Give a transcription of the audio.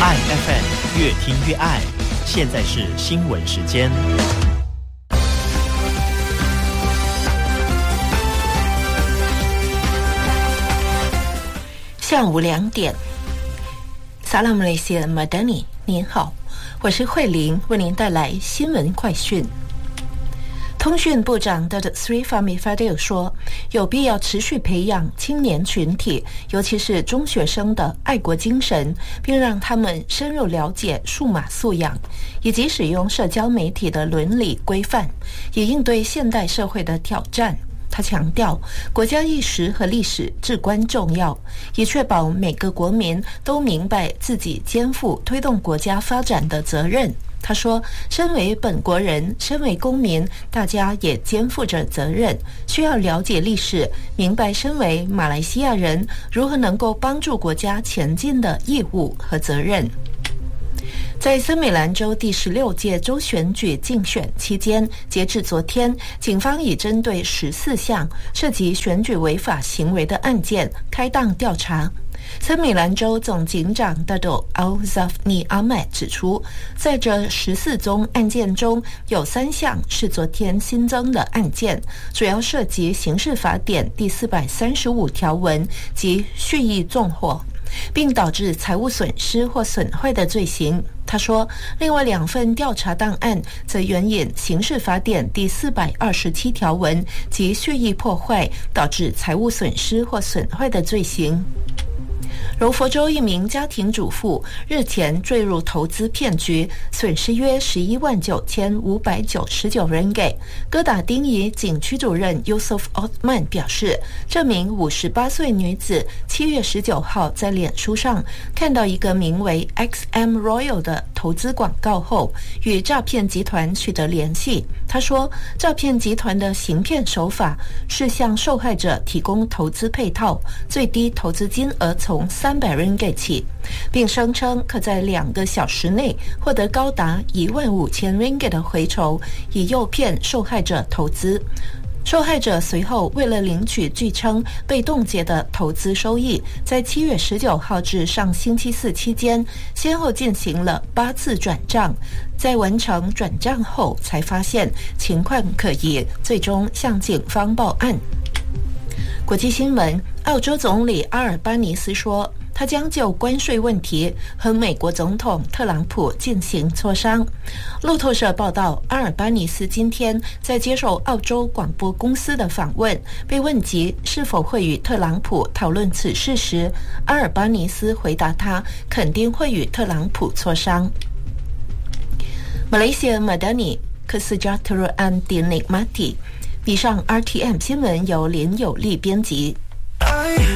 爱 FM 越听越爱，现在是新闻时间。 下午2点，萨拉姆雷西马丹尼，您好，我是慧玲，为您带来新闻快讯。通讯部长的 Sri Fahmi Fadil 说，有必要持续培养青年群体，尤其是中学生的爱国精神，并让他们深入了解数码素养，以及使用社交媒体的伦理规范，以应对现代社会的挑战。他强调，国家意识和历史至关重要，以确保每个国民都明白自己肩负推动国家发展的责任。他说，身为本国人，身为公民，大家也肩负着责任，需要了解历史，明白身为马来西亚人如何能够帮助国家前进的义务和责任。在森美兰州第16届州选举竞选期间，截至昨天，警方已针对14项涉及选举违法行为的案件开档调查。森美兰州总警长 Dato' Al-Zafni Ahmad 指出，在这14宗案件中，有3项是昨天新增的案件，主要涉及刑事法典第435条文及蓄意纵火，并导致财物损失或损坏的罪行。他说，另外2份调查档案则援引刑事法典第427条文及蓄意破坏导致财物损失或损坏的罪行。柔佛州一名家庭主妇日前坠入投资骗局，损失约119599人给。哥打丁仪警区主任 Yusuf Othman 表示，这名58岁女子7月19号在脸书上看到一个名为 XM Royal 的投资广告后，与诈骗集团取得联系。他说，诈骗集团的行骗手法是向受害者提供投资配套，最低投资金额从300 ringgit 起，并声称可在2个小时内获得高达15000 ringgit 的回酬，以诱骗受害者投资。受害者随后为了领取据称被冻结的投资收益，在7月19号至上星期四期间，先后进行了8次转账，在完成转账后才发现情况可疑，最终向警方报案。国际新闻，澳洲总理阿尔巴尼斯说，他将就关税问题和美国总统特朗普进行磋商。路透社报道，阿尔巴尼斯今天在接受澳洲广播公司的访问，被问及是否会与特朗普讨论此事时，阿尔巴尼斯回答他肯定会与特朗普磋商。马来西亚马达尼Kesejahteraan Dinikmati。以上 RTM 新闻由林有利编辑。